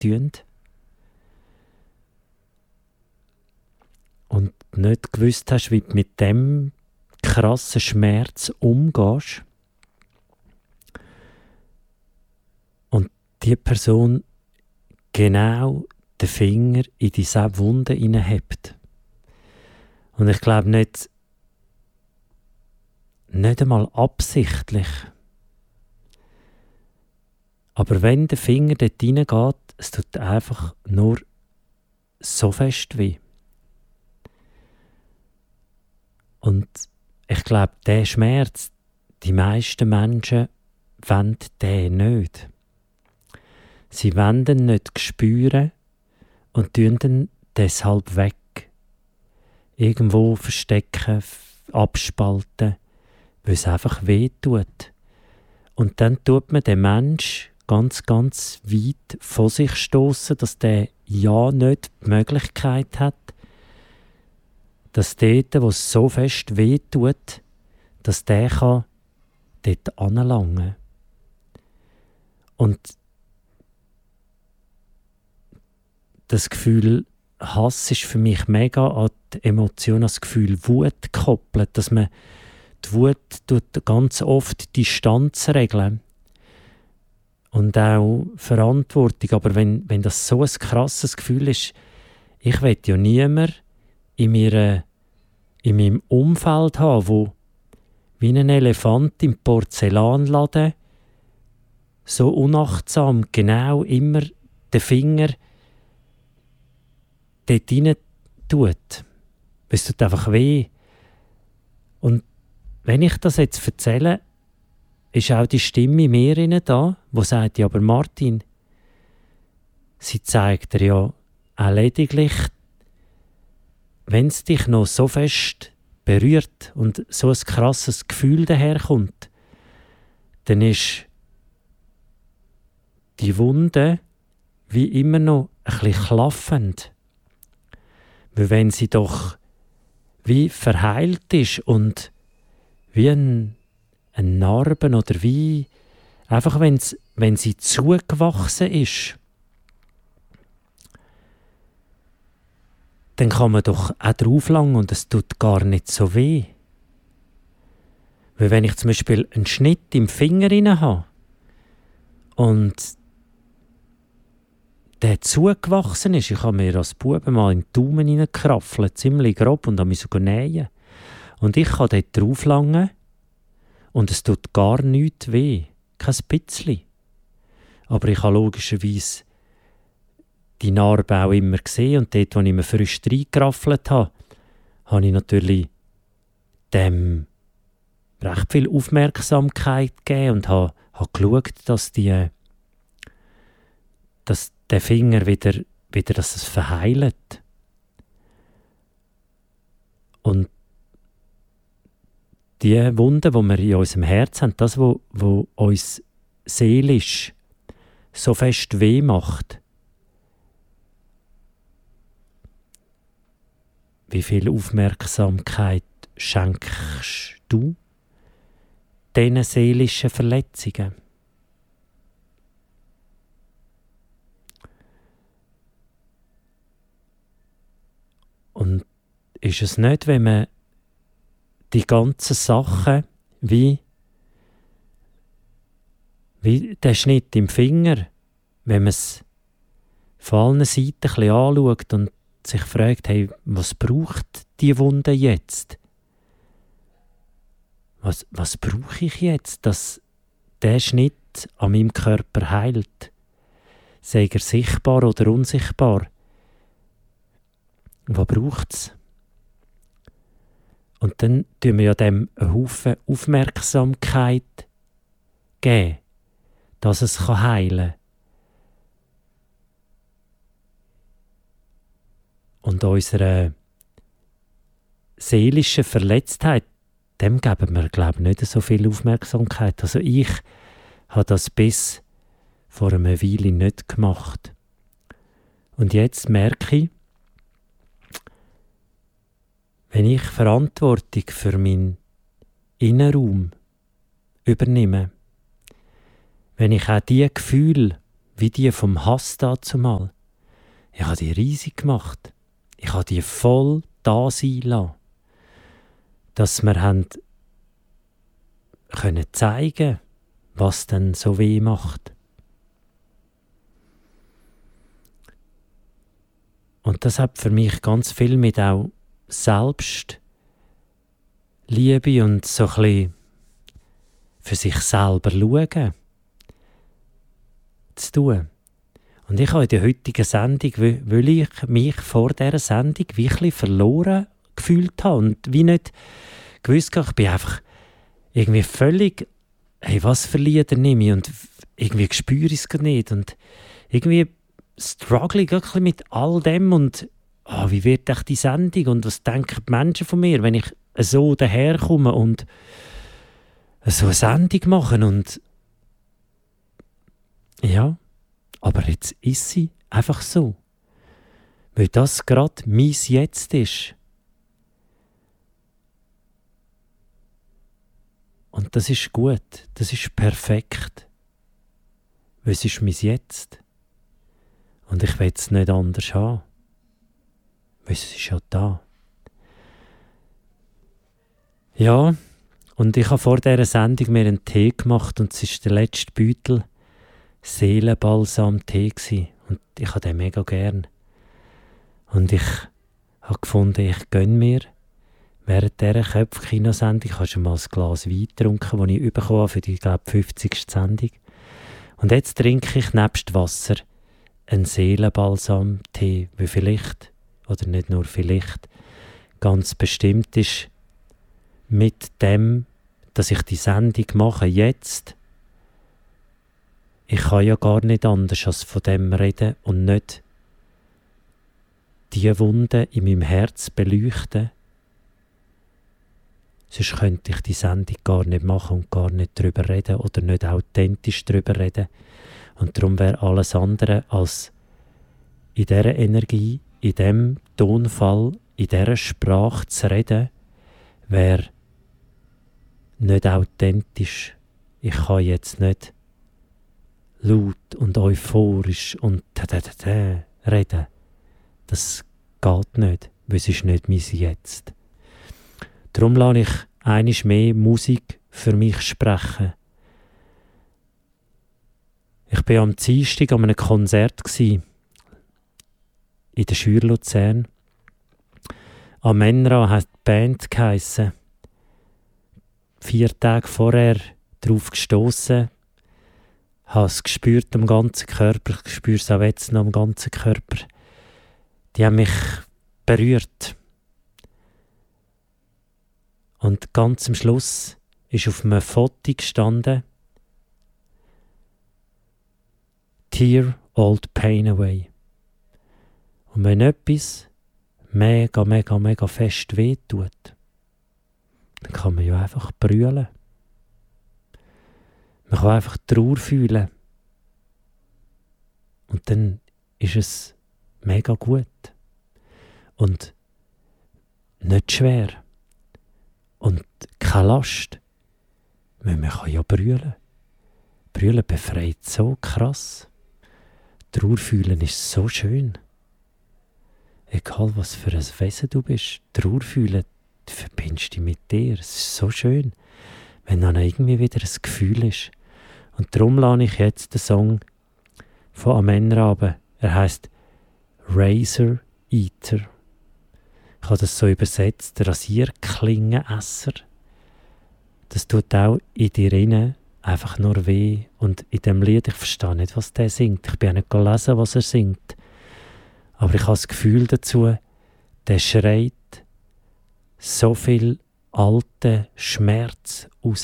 tun. Und nicht gewusst hast, wie du mit dem krassen Schmerz umgehst. Und die Person genau den Finger in diese Wunde hineinhebt. Und ich glaube nicht einmal absichtlich. Aber wenn der Finger dort hineingeht, es tut einfach nur so fest weh. Und ich glaube, der Schmerz, die meisten Menschen wollen den nicht. Sie wollen ihn nicht spüren und tun ihn deshalb weg. Irgendwo verstecken, abspalten, weil es einfach weh tut. Und dann tut man den Menschen ganz, ganz weit von sich stoßen, dass der ja nicht die Möglichkeit hat, dass dort, wo es so fest weh tut, dass der kann dort anlangen. Und das Gefühl Hass ist für mich mega an die Emotion, an das Gefühl Wut gekoppelt, dass man die Wut tut ganz oft Distanz regeln und auch Verantwortung. Aber wenn das so ein krasses Gefühl ist, ich will ja niemanden in meinem Umfeld haben, wo wie ein Elefant im Porzellanladen so unachtsam genau immer den Finger dort rein tut. Es tut einfach weh. Und wenn ich das jetzt erzähle, ist auch die Stimme in mir da, die sagt, ja, aber Martin, sie zeigt dir ja auch lediglich, wenn es dich noch so fest berührt und so ein krasses Gefühl daherkommt, dann ist die Wunde wie immer noch ein bisschen klaffend. Weil wenn sie doch wie verheilt ist und wie ein Narben oder wie einfach wenn sie zugewachsen ist, dann kann man doch auch drauf langen und es tut gar nicht so weh. Weil wenn ich zum Beispiel einen Schnitt im Finger rein habe und der zugewachsen ist, ich habe mir als Bube mal in den Daumen reingekraffelt, ziemlich grob, und habe mich sogar nähen. Und ich kann dort drauf langen und es tut gar nichts weh. Kein bisschen. Aber ich habe logischerweise die Narbe auch immer gesehen und dort, wo ich mir frisch reingeraffelt habe, habe ich natürlich dem recht viel Aufmerksamkeit gegeben und habe geschaut, dass der Finger wieder dass es verheilt. Und die Wunde, die wir in unserem Herz haben, das, wo uns seelisch so fest weh macht, wie viel Aufmerksamkeit schenkst du diesen seelischen Verletzungen? Und ist es nicht, wenn man die ganzen Sachen wie der Schnitt im Finger, wenn man es von allen Seiten ein bisschen anschaut und sich fragt, hey, was braucht die Wunde jetzt? Was brauche ich jetzt, dass der Schnitt an meinem Körper heilt? Sei er sichtbar oder unsichtbar? Was braucht es? Und dann tun wir ja dem einen Haufen Aufmerksamkeit geben, dass es heilen kann. Und unserer seelischen Verletztheit, dem geben wir, glaube ich, nicht so viel Aufmerksamkeit. Also ich habe das bis vor einer Weile nicht gemacht. Und jetzt merke ich, wenn ich Verantwortung für meinen Innenraum übernehme, wenn ich auch die Gefühle wie die vom Hass dazumal. Ich habe die riesig gemacht. Ich habe die voll da sein lassen. Dass wir haben können zeigen, was denn so weh macht. Und das hat für mich ganz viel mit auch Selbstliebe und so ein bisschen für sich selber schauen zu tun. Und ich habe in der heutigen Sendung, weil ich mich vor dieser Sendung wirklich verloren gefühlt habe und wie nicht gewusst habe, ich bin einfach irgendwie völlig, hey, was für Lieder nehme ich? Und irgendwie spüre ich es nicht. Und irgendwie struggle ich wirklich mit all dem und wie wird echt die Sendung und was denken die Menschen von mir, wenn ich so daherkomme und so eine Sendung mache und ja, aber jetzt ist sie einfach so. Weil das gerade mein Jetzt ist. Und das ist gut, das ist perfekt. Weil es ist mein Jetzt. Und ich will es nicht anders haben. Weil es ist ja da. Ja, und ich habe vor dieser Sendung mir einen Tee gemacht und es war der letzte Beutel Seelenbalsam-Tee gewesen. Und ich habe den mega gern. Und ich habe gefunden, ich gönne mir während dieser Köpf-Kinosendung, ich habe schon mal ein Glas Wein getrunken, das ich bekommen habe für die, glaube ich, 50. Sendung. Und jetzt trinke ich nebst Wasser einen Seelenbalsam-Tee, weil vielleicht, oder nicht nur vielleicht, ganz bestimmt ist, mit dem, dass ich die Sendung mache, jetzt, ich kann ja gar nicht anders als von dem reden und nicht die Wunden in meinem Herz beleuchten. Sonst könnte ich die Sendung gar nicht machen und gar nicht darüber reden oder nicht authentisch darüber reden. Und darum wäre alles andere als in dieser Energie, in diesem Tonfall, in dieser Sprache zu reden, wäre nicht authentisch. Ich kann jetzt nicht laut und euphorisch und reden. Das geht nicht, weil es ist nicht mein Jetzt. Darum lasse ich einmal mehr Musik für mich sprechen. Ich war am Dienstag an einem Konzert in der Schür Luzern. Amenra hat die Band geheissen. 4 Tage vorher darauf gestossen, habe es gespürt am ganzen Körper, ich spüre es auch jetzt noch am ganzen Körper. Die haben mich berührt. Und ganz am Schluss ist auf einem Foto gestanden: Tear old pain away. Und wenn etwas mega, mega, mega fest wehtut, dann kann man ja einfach brüllen. Man kann einfach Trauer fühlen. Und dann ist es mega gut. Und nicht schwer. Und keine Last. Weil man kann ja brüllen. Brüllen befreit so krass. Trauer fühlen ist so schön. Egal was für ein Wesen du bist, Trauer fühlen, du verbindest dich mit dir. Es ist so schön, wenn dann irgendwie wieder ein Gefühl ist. Und darum lasse ich jetzt den Song von Amenra runter. Er heisst Razor Eater. Ich habe das so übersetzt, Rasierklingenesser. Das tut auch in dir rein einfach nur weh. Und in dem Lied, ich verstehe nicht, was der singt. Ich bin auch nicht gelesen, was er singt. Aber ich habe das Gefühl dazu, der schreit so viel alten Schmerz raus.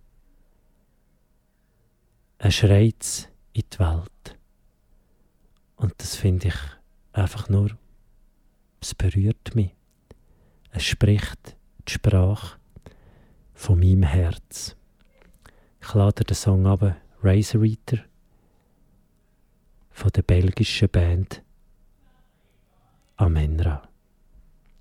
Er schreit es in die Welt. Und das finde ich einfach nur, es berührt mich. Es spricht die Sprache von meinem Herz. Ich lade den Song runter, Razor Eater, von der belgischen Band Amenra.